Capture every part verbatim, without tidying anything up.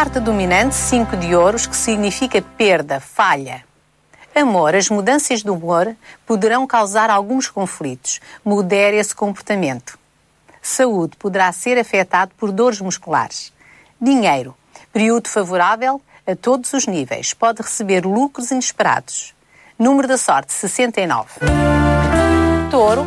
Carta dominante, cinco de ouros, que significa perda, falha. Amor, as mudanças do humor poderão causar alguns conflitos. Modere esse comportamento. Saúde, poderá ser afetado por dores musculares. Dinheiro, período favorável a todos os níveis. Pode receber lucros inesperados. Número da sorte, sessenta e nove. Touro.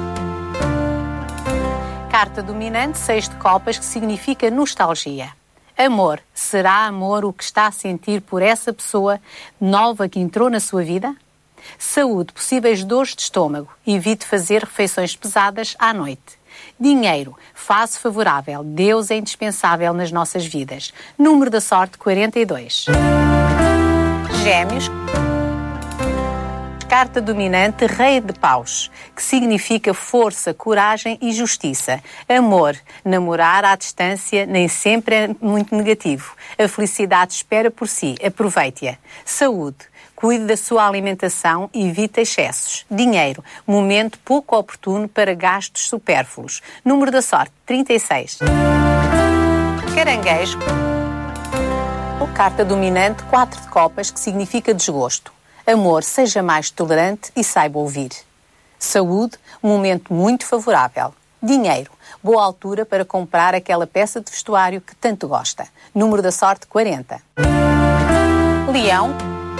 Carta dominante, seis de copas, que significa nostalgia. Amor, será amor o que está a sentir por essa pessoa nova que entrou na sua vida? Saúde, possíveis dores de estômago. Evite fazer refeições pesadas à noite. Dinheiro, fase favorável. Deus é indispensável nas nossas vidas. Número da sorte, quarenta e dois. Gêmeos. Carta dominante, rei de paus, que significa força, coragem e justiça. Amor, namorar à distância nem sempre é muito negativo. A felicidade espera por si, aproveite-a. Saúde, cuide da sua alimentação e evite excessos. Dinheiro, momento pouco oportuno para gastos supérfluos. Número da sorte, trinta e seis. Caranguejo. Carta dominante, quatro de copas, que significa desgosto. Amor, seja mais tolerante e saiba ouvir. Saúde, um momento muito favorável. Dinheiro, boa altura para comprar aquela peça de vestuário que tanto gosta. Número da sorte, quarenta. Leão.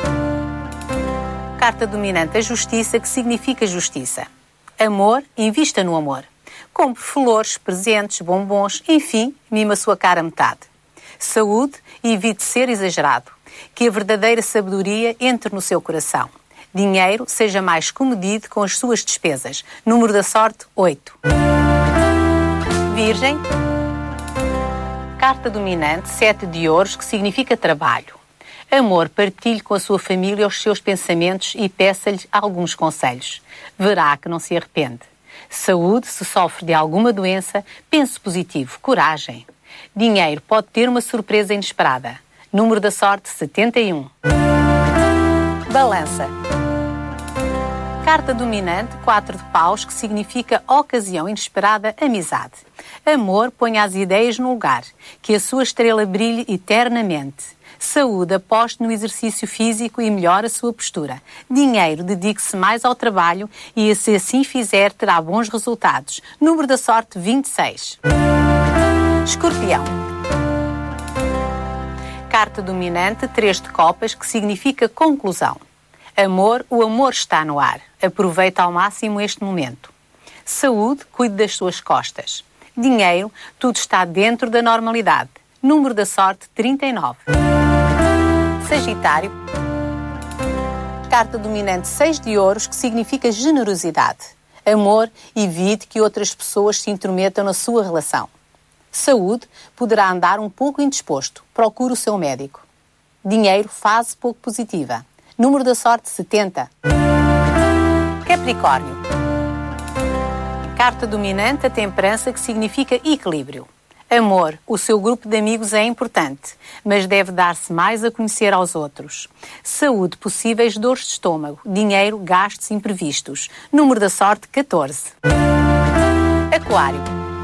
Carta dominante, a justiça, que significa justiça. Amor, invista no amor. Compre flores, presentes, bombons, enfim, mima a sua cara a metade. Saúde, evite ser exagerado. Que a verdadeira sabedoria entre no seu coração. Dinheiro, seja mais comedido com as suas despesas. Número da sorte, oito. Virgem. Carta dominante, sete de ouros, que significa trabalho. Amor, partilhe com a sua família os seus pensamentos e peça-lhes alguns conselhos. Verá que não se arrepende. Saúde, se sofre de alguma doença, pense positivo, coragem. Dinheiro, pode ter uma surpresa inesperada. Número da sorte, setenta e um. Balança. Carta dominante, quatro de paus, que significa ocasião inesperada, amizade. Amor, ponha as ideias no lugar. Que a sua estrela brilhe eternamente. Saúde, aposte no exercício físico e melhore a sua postura. Dinheiro, dedique-se mais ao trabalho e, se assim fizer, terá bons resultados. Número da sorte, vinte e seis. Escorpião. Carta dominante, três de copas, que significa conclusão. Amor, o amor está no ar. Aproveita ao máximo este momento. Saúde, cuide das suas costas. Dinheiro, tudo está dentro da normalidade. Número da sorte, trinta e nove. Sagitário. Carta dominante, seis de ouros, que significa generosidade. Amor, evite que outras pessoas se intrometam na sua relação. Saúde, poderá andar um pouco indisposto. Procure o seu médico. Dinheiro, fase pouco positiva. Número da sorte, setenta. Capricórnio. Carta dominante, a temperança, que significa equilíbrio. Amor, o seu grupo de amigos é importante, mas deve dar-se mais a conhecer aos outros. Saúde, possíveis dores de estômago. Dinheiro, gastos imprevistos. Número da sorte, catorze. Aquário.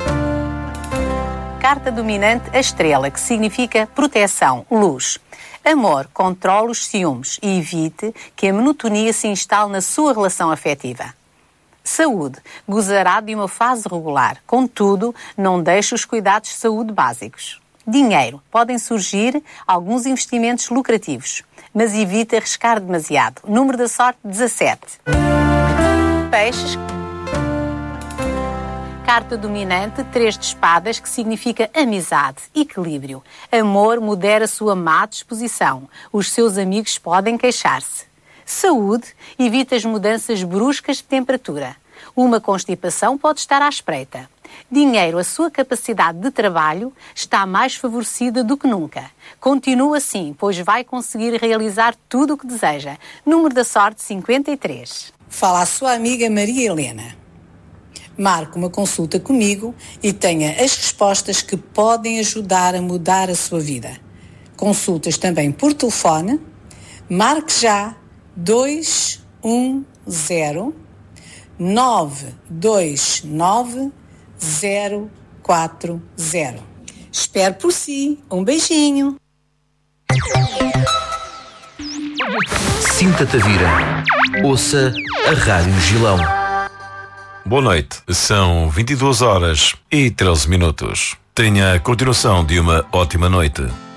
Carta dominante, a estrela, que significa proteção, luz. Amor, controle os ciúmes e evite que a monotonia se instale na sua relação afetiva. Saúde, gozará de uma fase regular, contudo, não deixe os cuidados de saúde básicos. Dinheiro, podem surgir alguns investimentos lucrativos, mas evite arriscar demasiado. Número da sorte, dezassete. Peixes. Carta dominante, três de espadas, que significa amizade, equilíbrio. Amor, modera a sua má disposição. Os seus amigos podem queixar-se. Saúde, evita as mudanças bruscas de temperatura. Uma constipação pode estar à espreita. Dinheiro, a sua capacidade de trabalho está mais favorecida do que nunca. Continue assim, pois vai conseguir realizar tudo o que deseja. Número da sorte, cinquenta e três. Fala a sua amiga Maria Helena. Marque uma consulta comigo e tenha as respostas que podem ajudar a mudar a sua vida. Consultas também por telefone. Marque já dois um zero nove dois nove zero quatro zero. Espero por si. Um beijinho. Sinta-te a Vira. Ouça a Rádio Gilão. Boa noite. São vinte e duas horas e treze minutos. Tenha a continuação de uma ótima noite.